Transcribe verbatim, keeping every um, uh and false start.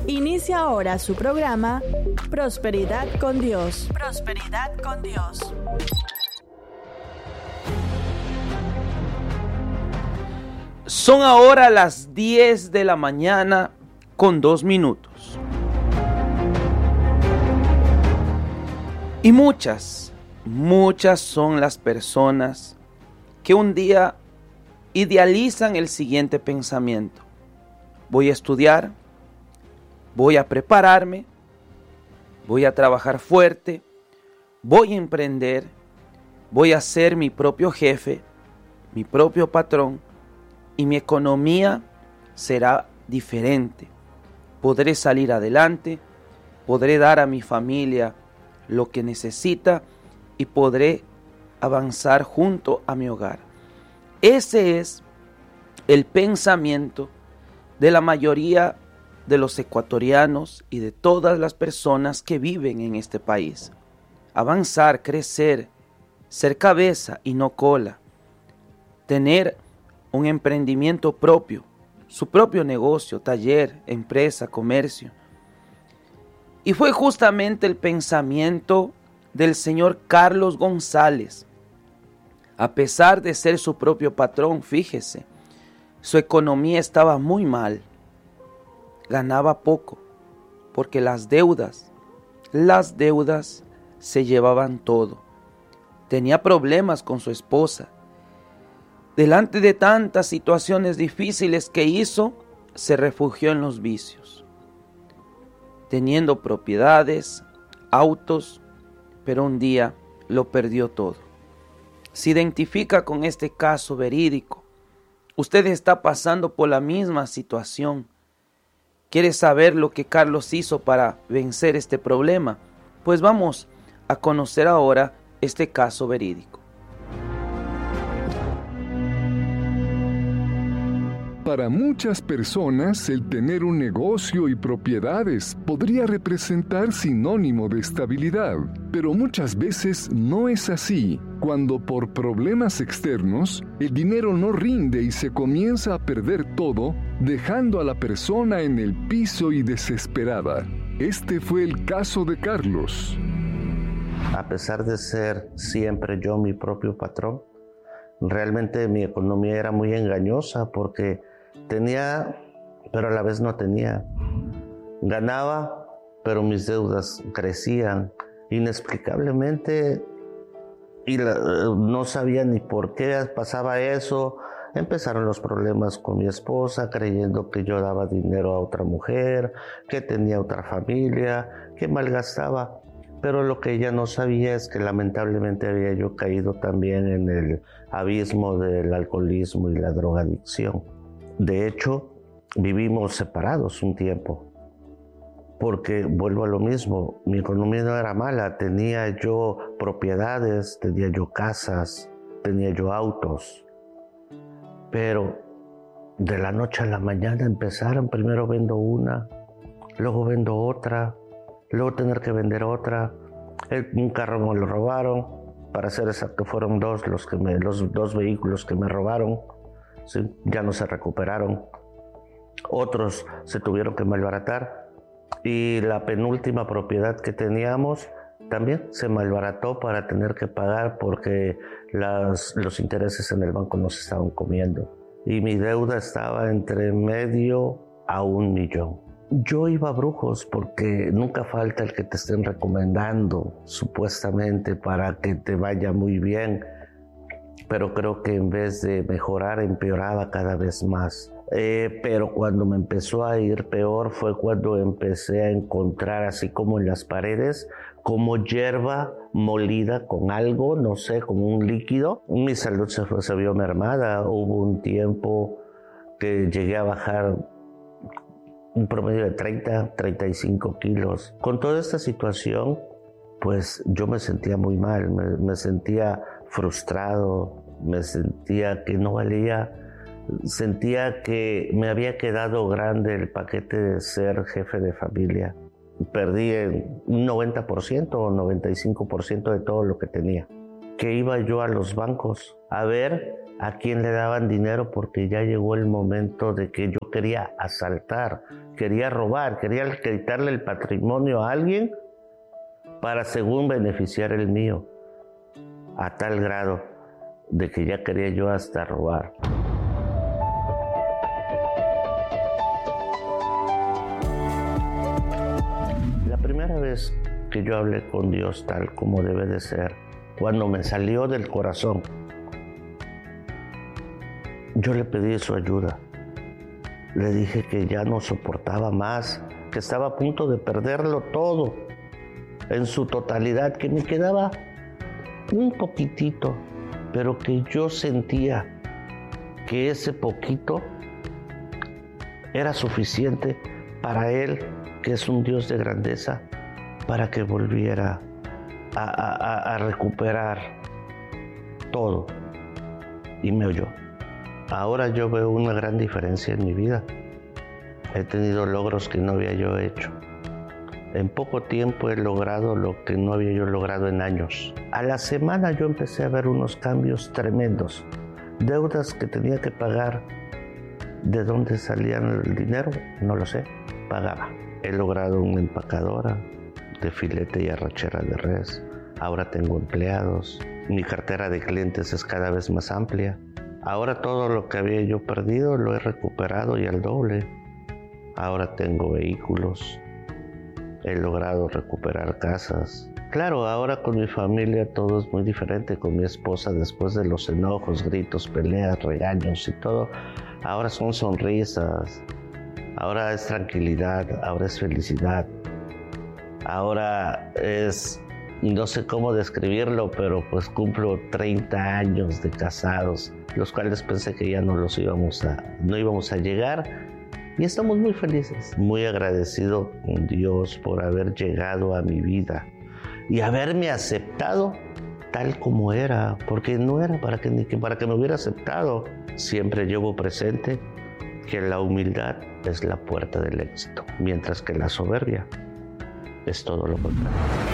Inicia ahora su programa Prosperidad con Dios. Prosperidad con Dios. Son ahora las diez de la mañana con dos minutos. Y muchas, muchas son las personas que un día idealizan el siguiente pensamiento. Voy a estudiar, voy a prepararme, voy a trabajar fuerte, voy a emprender, voy a ser mi propio jefe, mi propio patrón, y mi economía será diferente. Podré salir adelante, podré dar a mi familia lo que necesita y podré avanzar junto a mi hogar. Ese es el pensamiento de la mayoría de los ecuatorianos y de todas las personas que viven en este país. Avanzar, crecer, ser cabeza y no cola, tener un emprendimiento propio, su propio negocio, taller, empresa, comercio. Y fue justamente el pensamiento del señor Carlos González. A pesar de ser su propio patrón, fíjese, su economía estaba muy mal. Ganaba poco, porque las deudas, las deudas se llevaban todo. Tenía problemas con su esposa. Delante de tantas situaciones difíciles que hizo, se refugió en los vicios. Teniendo propiedades, autos, pero un día lo perdió todo. Se identifica con este caso verídico. Usted está pasando por la misma situación. ¿Quiere saber lo que Carlos hizo para vencer este problema? Pues vamos a conocer ahora este caso verídico. Para muchas personas, el tener un negocio y propiedades podría representar sinónimo de estabilidad, pero muchas veces no es así. Cuando por problemas externos, el dinero no rinde y se comienza a perder todo, dejando a la persona en el piso y desesperada. Este fue el caso de Carlos. A pesar de ser siempre yo mi propio patrón, realmente mi economía era muy engañosa porque tenía, pero a la vez no tenía. Ganaba, pero mis deudas crecían inexplicablemente y la, no sabía ni por qué pasaba eso. Empezaron los problemas con mi esposa, creyendo que yo daba dinero a otra mujer, que tenía otra familia, que malgastaba. Pero lo que ella no sabía es que lamentablemente había yo caído también en el abismo del alcoholismo y la drogadicción. De hecho, vivimos separados un tiempo, porque vuelvo a lo mismo, mi economía no era mala, tenía yo propiedades, tenía yo casas, tenía yo autos, pero de la noche a la mañana empezaron, primero vendo una, luego vendo otra, luego tener que vender otra, el, un carro me lo robaron, para ser exacto fueron dos los, que me, los dos vehículos que me robaron. ¿Sí? Ya no se recuperaron, otros se tuvieron que malbaratar y la penúltima propiedad que teníamos también se malbarató para tener que pagar porque las, los intereses en el banco nos estaban comiendo y mi deuda estaba entre medio a un millón. Yo iba a brujos porque nunca falta el que te estén recomendando supuestamente para que te vaya muy bien. Pero creo que en vez de mejorar, empeoraba cada vez más. Eh, pero cuando me empezó a ir peor fue cuando empecé a encontrar, así como en las paredes, como hierba molida con algo, no sé, como un líquido. Mi salud se, fue, se vio mermada. Hubo un tiempo que llegué a bajar un promedio de treinta, treinta y cinco kilos. Con toda esta situación, pues yo me sentía muy mal, me, me sentía frustrado, me sentía que no valía, sentía que me había quedado grande el paquete de ser jefe de familia. Perdí un noventa por ciento o noventa y cinco por ciento de todo lo que tenía. Que iba yo a los bancos a ver a quién le daban dinero porque ya llegó el momento de que yo quería asaltar quería robar, quería quitarle el patrimonio a alguien para según beneficiar el mío, a tal grado de que ya quería yo hasta robar. La primera vez que yo hablé con Dios tal como debe de ser, cuando me salió del corazón, yo le pedí su ayuda. Le dije que ya no soportaba más, que estaba a punto de perderlo todo, en su totalidad, que me quedaba un poquitito, pero que yo sentía que ese poquito era suficiente para Él, que es un Dios de grandeza, para que volviera a, a, a recuperar todo. Y me oyó. Ahora yo veo una gran diferencia en mi vida. He tenido logros que no había yo hecho. En poco tiempo he logrado lo que no había yo logrado en años. A la semana yo empecé a ver unos cambios tremendos. Deudas que tenía que pagar. ¿De dónde salían el dinero? No lo sé. Pagaba. He logrado una empacadora de filete y arrachera de res. Ahora tengo empleados. Mi cartera de clientes es cada vez más amplia. Ahora todo lo que había yo perdido lo he recuperado y al doble. Ahora tengo vehículos. He logrado recuperar casas. Claro, ahora con mi familia todo es muy diferente. Con mi esposa, después de los enojos, gritos, peleas, regaños y todo, ahora son sonrisas. Ahora es tranquilidad, ahora es felicidad. Ahora es, no sé cómo describirlo, pero pues cumplo treinta años de casados, los cuales pensé que ya no los íbamos a, no íbamos a llegar. Y estamos muy felices, muy agradecido con Dios por haber llegado a mi vida y haberme aceptado tal como era, porque no era para que, ni que para que me hubiera aceptado. Siempre llevo presente que la humildad es la puerta del éxito, mientras que la soberbia es todo lo contrario.